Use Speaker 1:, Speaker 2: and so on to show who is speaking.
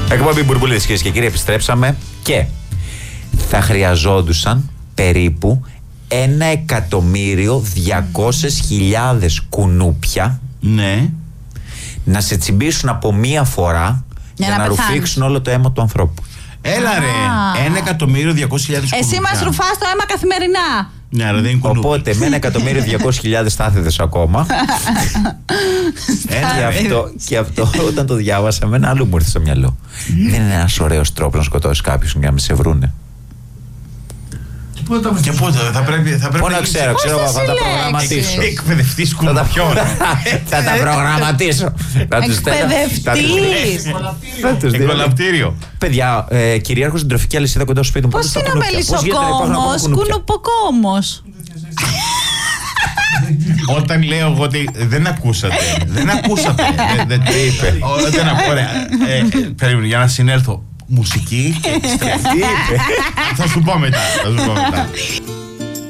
Speaker 1: Εκπομπή Μπουρμπουλίδες, κυρίες και κύριοι, επιστρέψαμε και θα χρειαζόντουσαν περίπου 1.200.000 κουνούπια,
Speaker 2: ναι,
Speaker 1: να σε τσιμπήσουν από μία φορά για να ρουφήξουν όλο το αίμα του ανθρώπου.
Speaker 2: Έλα ρε, 1.200.000 κουνούπια.
Speaker 3: Εσύ μας ρουφάς το αίμα καθημερινά.
Speaker 2: Ναι, αλλά δεν είναι κουνούπι.
Speaker 1: Οπότε με 1.200.000 στάθεδες ακόμα. Και αυτό όταν το διάβασα, με ένα άλλο μου ήρθε στο μυαλό. Δεν είναι ένας ωραίος τρόπος να σκοτώσεις κάποιους για να μην σε βρούνε?
Speaker 2: Και πότε θα πρέπει.
Speaker 1: Πώς να ξέρω, θα τα προγραμματίσω.
Speaker 2: Εκπαιδευτής κουνουπιών.
Speaker 1: Θα τα προγραμματίσω.
Speaker 3: Εκπαιδευτής.
Speaker 2: Εγκολαπτήριο.
Speaker 1: Παιδιά, κυρίαρχος στην τροφική αλυσίδα κοντά στο σπίτι μου.
Speaker 3: Πώς είναι ο μελισσοκόμος, κουνουποκόμος?
Speaker 2: Όταν λέω εγώ ότι δεν ακούσατε. Δεν ακούσατε. Δεν το είπε. Ωραία. Περίμενε για να συνέλθω. Μουσική και επιστρέφει. Θα σου πω μετά.